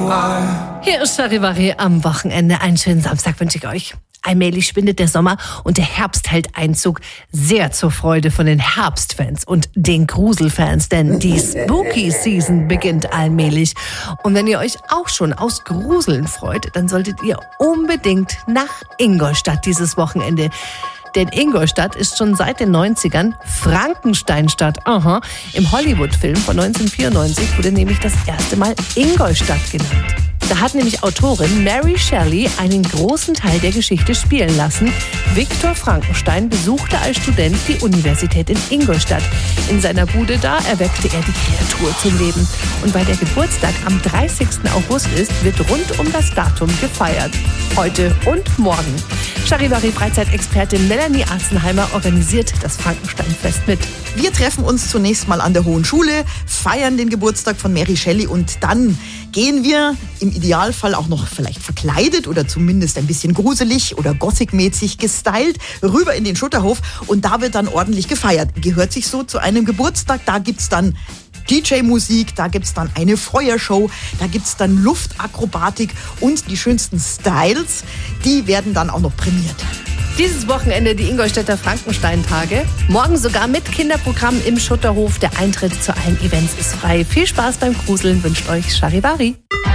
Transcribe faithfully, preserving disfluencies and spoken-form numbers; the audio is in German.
Hier ist Charivari am Wochenende. Einen schönen Samstag wünsche ich euch. Allmählich schwindet der Sommer und der Herbst hält Einzug. Sehr zur Freude von den Herbstfans und den Gruselfans, denn die Spooky Season beginnt allmählich. Und wenn ihr euch auch schon aus Gruseln freut, dann solltet ihr unbedingt nach Ingolstadt dieses Wochenende. Denn Ingolstadt ist schon seit den neunzigern Frankensteinstadt. Aha. Im Hollywood-Film von neunzehnhundertvierundneunzig wurde nämlich das erste Mal Ingolstadt genannt. Da hat nämlich Autorin Mary Shelley einen großen Teil der Geschichte spielen lassen. Viktor Frankenstein besuchte als Student die Universität in Ingolstadt. In seiner Bude da erweckte er die Kreatur zum Leben. Und weil der Geburtstag am dreißigsten August ist, wird rund um das Datum gefeiert. Heute und morgen. Charivari-Freizeitexpertin Melanie Arzenheimer organisiert das Frankensteinfest mit. Wir treffen uns zunächst mal an der Hohen Schule, feiern den Geburtstag von Mary Shelley und dann gehen wir im Idealfall auch noch vielleicht verkleidet oder zumindest ein bisschen gruselig oder gothic-mäßig gestylt rüber in den Schutterhof und da wird dann ordentlich gefeiert. Gehört sich so zu einem Geburtstag, da gibt's dann D J-Musik, da gibt's dann eine Feuershow, da gibt's dann Luftakrobatik und die schönsten Styles, die werden dann auch noch prämiert. Dieses Wochenende die Ingolstädter Frankenstein-Tage. Morgen sogar mit Kinderprogramm im Schutterhof. Der Eintritt zu allen Events ist frei. Viel Spaß beim Gruseln wünscht euch Charivari.